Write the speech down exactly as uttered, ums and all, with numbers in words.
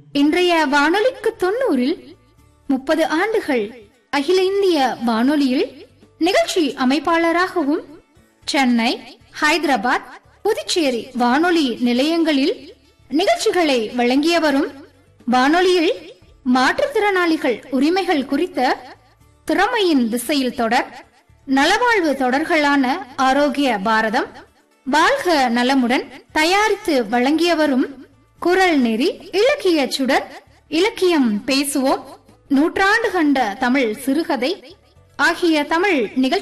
இன்றைய வானொலிக்கு தொண்ணூறில் முப்பது ஆண்டுகள் அகில இந்திய வானொலியில் நிகழ்ச்சி அமைப்பாளராகவும் சென்னை, ஹைதராபாத், புதுச்சேரி வானொலி நிலையங்களில் நிகழ்ச்சிகளை வழங்கியவரும், வானொலியில் மாற்றுத்திறனாளிகள் உரிமைகள் குறித்த திறமையின் திசையில் தொடர், நலவாழ்வு தொடர்களான ஆரோக்கிய பாரதம், வாழ்க நலமுடன் தயாரித்து வழங்கியவரும், குரல் நெறி, இலக்கிய சுடர், இலக்கியம் பேசுவோம், நூற்றாண்டு கண்ட தமிழ் சிறுகதை ஆகிய தமிழ் நிகழ்ச்சி